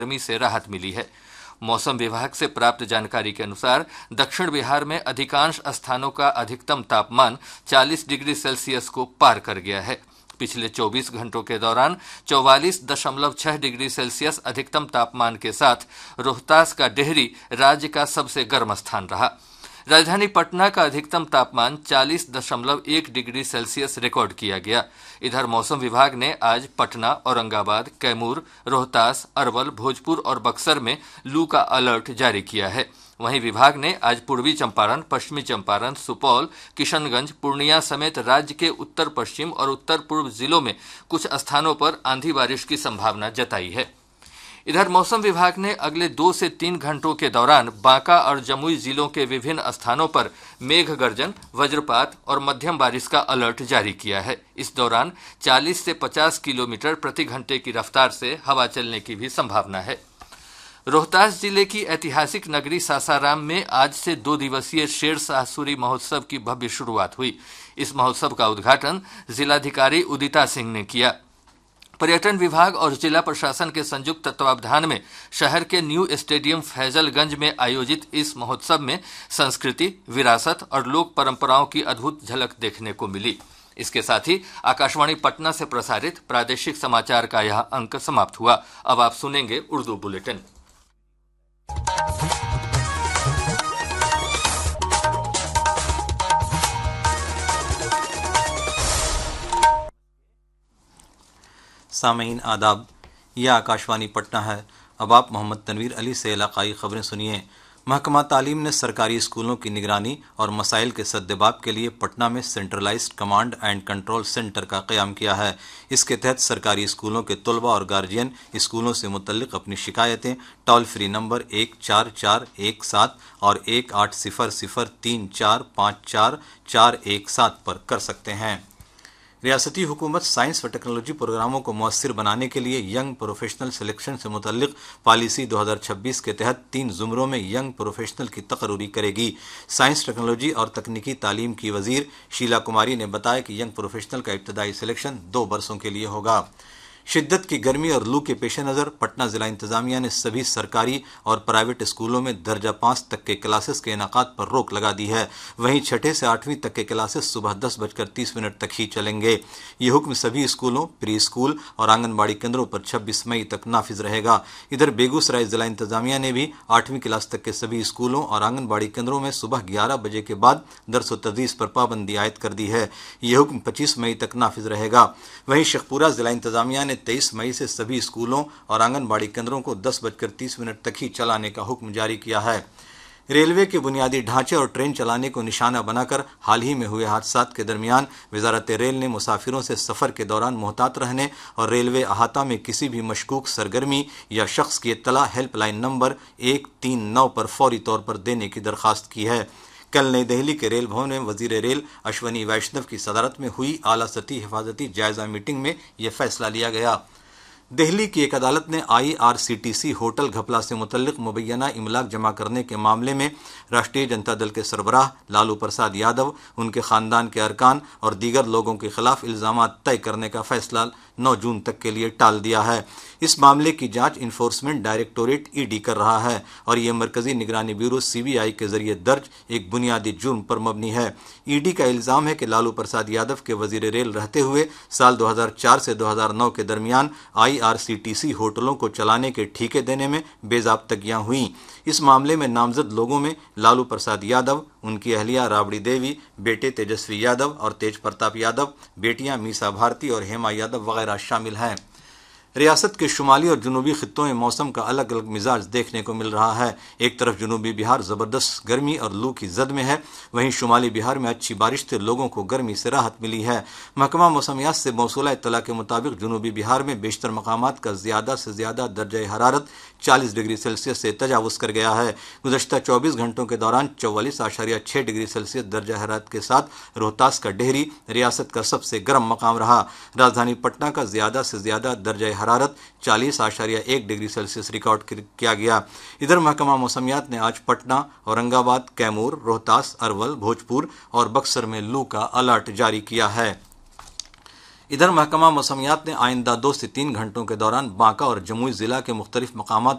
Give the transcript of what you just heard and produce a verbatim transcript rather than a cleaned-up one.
गर्मी से राहत मिली है। मौसम विभाग से प्राप्त जानकारी के अनुसार दक्षिण बिहार में अधिकांश स्थानों का अधिकतम तापमान चालीस डिग्री सेल्सियस को पार कर गया है। पिछले चौबीस घंटों के दौरान चौवालीस दशमलव छह डिग्री सेल्सियस अधिकतम तापमान के साथ रोहतास का डेहरी राज्य का सबसे गर्म स्थान रहा। राजधानी पटना का अधिकतम तापमान चालीस दशमलव एक डिग्री सेल्सियस रिकॉर्ड किया गया। इधर मौसम विभाग ने आज पटना, औरंगाबाद, कैमूर, रोहतास, अरवल, भोजपुर और बक्सर में लू का अलर्ट जारी किया है। वहीं विभाग ने आज पूर्वी चंपारण, पश्चिमी चंपारण, सुपौल, किशनगंज, पूर्णिया समेत राज्य के उत्तर पश्चिम और उत्तर पूर्व जिलों में कुछ स्थानों पर आंधी बारिश की संभावना जताई है। इधर मौसम विभाग ने अगले दो से तीन घंटों के दौरान बांका और जमुई जिलों के विभिन्न स्थानों पर मेघ गर्जन, वज्रपात और मध्यम बारिश का अलर्ट जारी किया है। इस दौरान चालीस से पचास किलोमीटर प्रति घंटे की रफ्तार से हवा चलने की भी संभावना है। रोहतास जिले की ऐतिहासिक नगरी सासाराम में आज से दो दिवसीय शेरशाह सूरी महोत्सव की भव्य शुरुआत हुई। इस महोत्सव का उद्घाटन जिलाधिकारी उदिता सिंह ने किया। पर्यटन विभाग और जिला प्रशासन के संयुक्त तत्वावधान में शहर के न्यू स्टेडियम फैजलगंज में आयोजित इस महोत्सव में संस्कृति, विरासत और लोक परंपराओं की अद्भुत झलक देखने को मिली। इसके साथ ही आकाशवाणी पटना से प्रसारित प्रादेशिक समाचार का यह अंक समाप्त हुआ। अब आप सुनेंगे उर्दू बुलेटिन। सामीन आदाब, यह आकाशवाणी पटना है। अब आप मोहम्मद तनवीर अली से इलाकाई खबरें सुनिए। महकमा तालीम ने सरकारी स्कूलों की निगरानी और मसाइल के सद्देबाब के लिए पटना में centralised command and control centre का क़याम किया है। इसके तहत सरकारी स्कूलों के तलबा और गार्जियन स्कूलों से मुतल्लिक अपनी शिकायतें टोल फ्री नंबर एक चार चार एक सात और एक आठ सिफर सिफर तीन चार पाँच चार चार एक सात पर कर सकते हैं। रियासती हुकूमत साइंस व टेक्नोलॉजी प्रोग्रामों को मौसर बनाने के लिए यंग प्रोफेशनल सिलेक्शन से मुतल्लिक पॉलिसी दो हज़ार छब्बीस के तहत तीन जुमरों में यंग प्रोफेशनल की तकरूरी करेगी। साइंस, टेक्नोलॉजी और तकनीकी तालीम की वजीर शीला कुमारी ने बताया कि यंग प्रोफेशनल का इब्तदाई सिलेक्शन दो बरसों के लिए होगा। शिद्दत की गर्मी और लू के पेश नज़र पटना जिला इंतजामिया ने सभी सरकारी और प्राइवेट स्कूलों में दर्जा पाँच तक के क्लासेस के इनाकात पर रोक लगा दी है। वहीं छठे से आठवीं तक के क्लासेस सुबह दस बजकर तीस मिनट तक ही चलेंगे। ये हुक्म सभी स्कूलों, प्री स्कूल और आंगनबाड़ी केंद्रों पर छब्बीस मई तक नाफिज रहेगा। इधर बेगूसराय जिला इंतजामिया ने भी आठवीं क्लास तक के सभी स्कूलों और आंगनबाड़ी केंद्रों में सुबह ग्यारह बजे के बाद दरस व तदरीस पर पाबंदी आयद कर दी है। ये हुक्म पच्चीस मई तक नाफिज रहेगा। वहीं शेखपुरा जिला इंतजामिया ने तेईस मई से सभी स्कूलों और आंगनबाड़ी केंद्रों को दस बजकर तीस मिनट तक ही चलाने का हुक्म जारी किया है। रेलवे के बुनियादी ढांचे और ट्रेन चलाने को निशाना बनाकर हाल ही में हुए हादसात के दरमियान वजारत रेल ने मुसाफिरों से सफर के दौरान मोहतात रहने और रेलवे अहाता में किसी भी मशकूक सरगर्मी या शख्स की इत्तला हेल्पलाइन नंबर एक तीन नौ पर फौरी तौर पर देने की दरखास्त की है। कल नई दिल्ली के रेल भवन में वजीर रेल अश्वनी वैष्णव की सदारत में हुई आला सतही हिफाजती जायजा मीटिंग में यह फैसला लिया गया। दिल्ली की एक अदालत ने I R C T C hotel घपला से मुतल्लिक मुबैना इमलाक जमा करने के मामले में राष्ट्रीय जनता दल के सरबराह लालू प्रसाद यादव, उनके खानदान के अरकान और दीगर लोगों के खिलाफ इल्जाम तय करने का फैसला नौ जून तक के लिए टाल दिया है। इस मामले की जांच इन्फोर्समेंट डायरेक्टोरेट ई डी कर रहा है और यह मरकजी निगरानी ब्यूरो सी बी आई के जरिए दर्ज एक बुनियादी जुर्म पर मबनी है। ई डी का इल्जाम है कि लालू प्रसाद यादव के वजीर रेल रहते हुए साल दो हज़ार चार से दो हज़ार नौ के दरमियान I R C T C होटलों को चलाने के ठीके देने में बेज़ाब्तगियां हुई। इस मामले में नामजद लोगों में लालू प्रसाद यादव, उनकी अहलिया राबड़ी देवी, बेटे तेजस्वी यादव और तेज प्रताप यादव, बेटियां मीसा भारती और हेमा यादव वगैरह शामिल हैं। रियासत के शुमाली और जनूबी खित्तों में मौसम का अलग अलग मिजाज देखने को मिल रहा है। एक तरफ जनूबी बिहार ज़बरदस्त गर्मी और लू की जद में है, वहीं शुमाली बिहार में अच्छी बारिश से लोगों को गर्मी से राहत मिली है। महकमा मौसमियात से मौसूला इत्तला के मुताबिक जनूबी बिहार में बेशतर मकामात का ज़्यादा से ज़्यादा दर्जा हरारत चालीस डिग्री सेल्सियस से तजावुज़ कर गया है। गुज़श्ता चौबीस घंटों के दौरान चौवालीस आशारिया छः डिग्री सेल्सियस दर्जा हरारत के साथ रोहतास का डेहरी रियासत का सबसे गर्म मकाम रहा। राजधानी पटना का ज़्यादा से ज़्यादा दर्जा हरारत चालीस आशारिया एक डिग्री सेल्सियस रिकॉर्ड किया गया। इधर महकमा मौसमियात ने आज पटना, औरंगाबाद, कैमूर, रोहतास, अरवल, भोजपुर और बक्सर में लू का अलर्ट जारी किया है। ادھر محکمہ موسمیات نے آئندہ دو سے تین گھنٹوں کے دوران بانکا اور جموئی ضلع کے مختلف مقامات